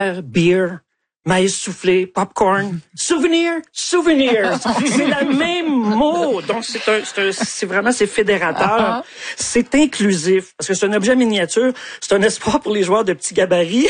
beer, maïs soufflé, popcorn, souvenir. C'est le même mot. Donc, c'est vraiment fédérateur. C'est inclusif. Parce que c'est un objet miniature. C'est un espoir pour les joueurs de petits gabarits.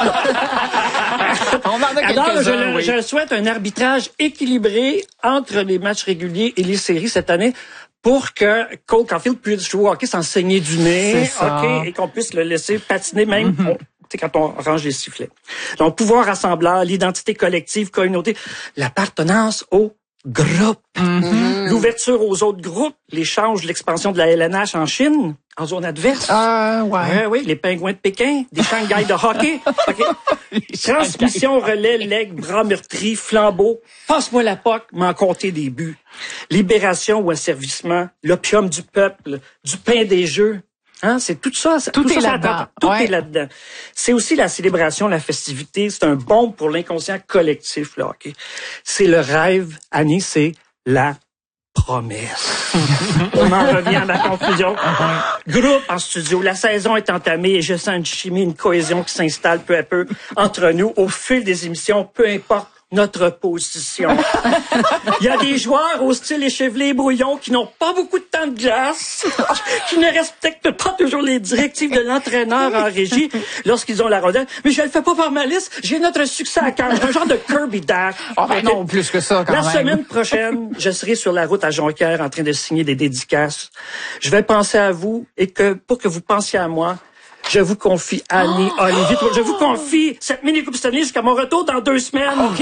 Alors, je souhaite un arbitrage équilibré entre les matchs réguliers et les séries cette année pour que Cole Caulfield puisse jouer au hockey sans saigner du nez, et qu'on puisse le laisser patiner même quand on range les sifflets. Donc, pouvoir rassembleur, l'identité collective, communauté, l'appartenance au groupe, l'ouverture aux autres groupes, l'échange, l'expansion de la LNH en Chine, en zone adverse. Oui, les Pingouins de Pékin, des Shanghai de hockey. Transmission, relais, legs, bras meurtris, flambeau. Passe-moi la POC, m'en compter des buts. Libération ou asservissement, l'opium du peuple, du pain des jeux. C'est tout ça. Tout est là-dedans. Tout est là-dedans. C'est aussi la célébration, la festivité. C'est un baume pour l'inconscient collectif, le hockey. C'est le rêve, Annie, c'est la promesse. On en revient à la conclusion. Groupe en studio. La saison est entamée et je sens une chimie, une cohésion qui s'installe peu à peu entre nous au fil des émissions, peu importe notre position. Il y a des joueurs au style échevelé et brouillon qui n'ont pas beaucoup de temps de glace, qui ne respectent pas toujours les directives de l'entraîneur en régie lorsqu'ils ont la rondelle. Mais je le fais pas par malice, j'ai notre succès à cœur. Un genre de Kirby Dash. Non, plus que ça, quand même. La semaine prochaine, je serai sur la route à Jonquière en train de signer des dédicaces. Je vais penser à vous et pour que vous pensiez à moi, je vous confie Annie Olivier. Je vous confie cette mini-coupe Stanley jusqu'à mon retour dans 2 semaines. OK.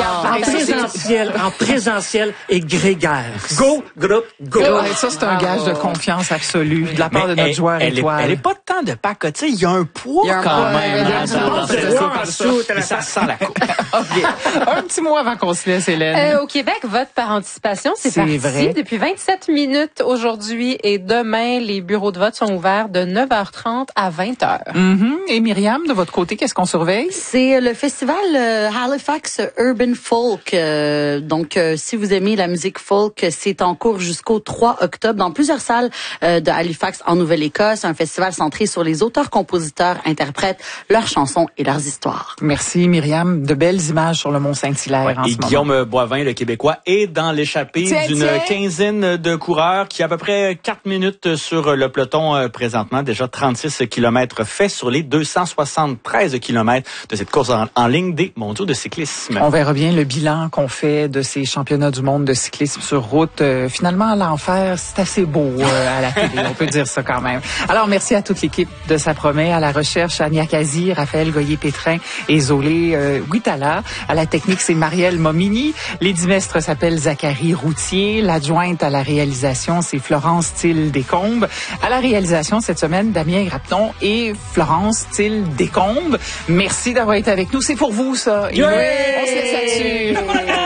En présentiel et grégaire. Go, groupe, go. Ça, c'est un gage de confiance absolue de la part de notre joueur étoile. Elle est pas tant de pacoter. Il y a un poids quand même. Ça sent la coupe. OK. Un petit mot avant qu'on se laisse, Hélène. Au Québec, vote par anticipation, c'est parti vrai. depuis 27 minutes aujourd'hui et demain, les bureaux de vote sont ouverts de 9h30 à 20h. Et Myriam, de votre côté, qu'est-ce qu'on surveille? C'est le festival Halifax Urban Folk. Donc, si vous aimez la musique folk, c'est en cours jusqu'au 3 octobre dans plusieurs salles de Halifax en Nouvelle-Écosse. Un festival centré sur les auteurs, compositeurs, interprètes, leurs chansons et leurs histoires. Merci Myriam. De belles images sur le Mont-Saint-Hilaire en ce moment. Et Guillaume Boivin, le Québécois, est dans l'échappée d'une quinzaine de coureurs qui a à peu près 4 minutes sur le peloton présentement. Déjà 36 kilomètres fait sur les 273 kilomètres de cette course en ligne des mondiaux de cyclisme. On verra bien le bilan qu'on fait de ces championnats du monde de cyclisme sur route. Finalement, l'enfer, c'est assez beau à la télé. On peut dire ça quand même. Alors, merci à toute l'équipe de Ça promet. À la recherche, Ania Kazi, Raphaël Goyer-Pétrin et Zolé Guitala. À la technique, c'est Marielle Momini. L'édimestre s'appelle Zachary Routier. L'adjointe à la réalisation, c'est Florence Thill-Descombes. À la réalisation, cette semaine, Damien Grapton et Florence Thill-Descombes. Merci d'avoir été avec nous. C'est pour vous, ça. Yeah! On se laisse là-dessus.